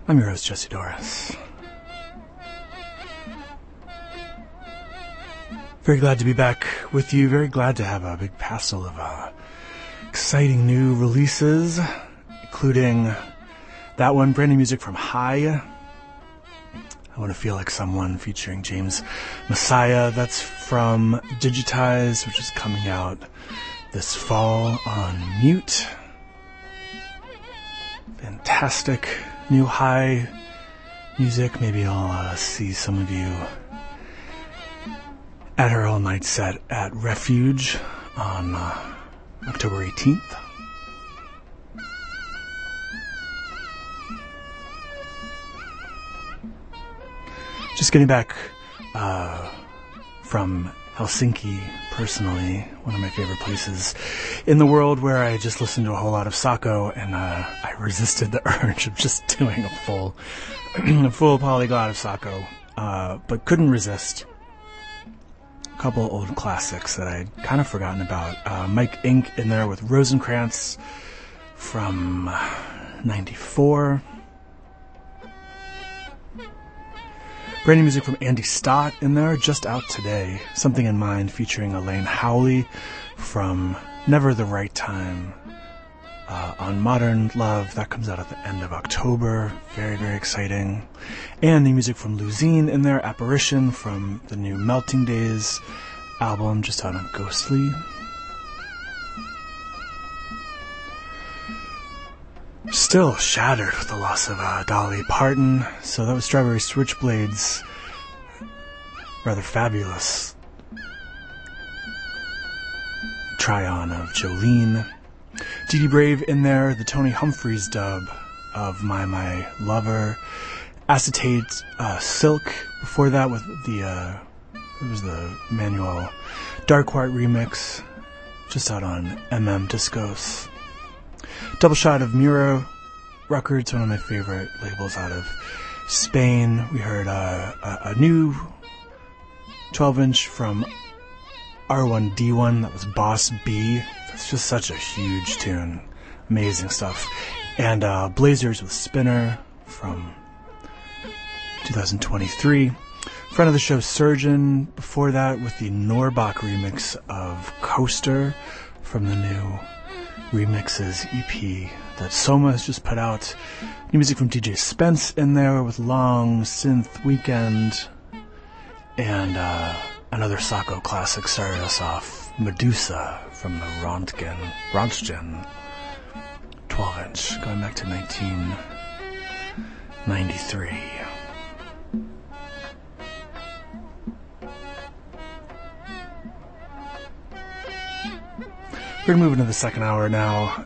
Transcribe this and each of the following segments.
I'm your host, Jesse Doris. Very glad to be back with you. Very glad to have a big passel of exciting new releases, including that one, brand new music from High. I Want to Feel Like Someone featuring James Messiah. That's from Digitize, which is coming out this fall on Mute. Fantastic new High music. Maybe I'll see some of you at her all-night set at Refuge on October 18th. Just getting back from Helsinki, personally, one of my favorite places in the world, where I just listened to a whole lot of Sacco, and I resisted the urge of just doing a full polyglot of Sacco, but couldn't resist. A couple old classics that I'd kind of forgotten about. Mike Inc. in there with Rosencrantz from 94. Brand new music from Andy Stott in there, just out today. Something in Mind featuring Elaine Howley from Never the Right Time on Modern Love. That comes out at the end of October. Very, very exciting. And the music from Luzine in there, Apparition from the new Melting Days album, just out on Ghostly. Still shattered with the loss of Dolly Parton. So that was Strawberry Switchblade's rather fabulous try-on of Jolene. Dee Dee Brave in there, the Tony Humphries dub of My Lover. Acetate Silk before that with it was the Manuel Darkwart remix, just out on Discos. Double shot of Miro Records, one of my favorite labels out of Spain. We heard a new 12-inch from R1D1, that was Boss B. That's just such a huge tune. Amazing stuff. And Blazers with Spinner from 2023. Friend of the show, Surgeon, before that with the Norbach remix of Coaster from the new Remixes EP that Soma has just put out. New music from DJ Spence in there with Long Synth Weekend. And another Sacco classic started us off, Medusa from the Rontgen 12-inch, going back to 1993. We're moving to the second hour now,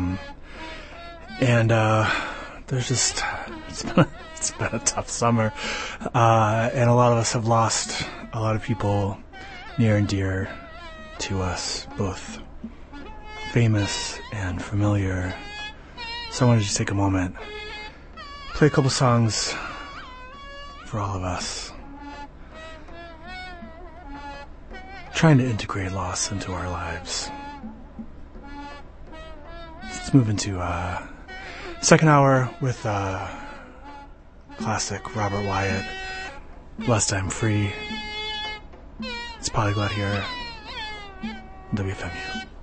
and there's just it's been a tough summer, and a lot of us have lost a lot of people near and dear to us, both famous and familiar. So I wanted to just take a moment, play a couple songs for all of us, trying to integrate loss into our lives. Let's move into second hour with classic Robert Wyatt, Blessed I'm Free. It's Polyglot here, WFMU.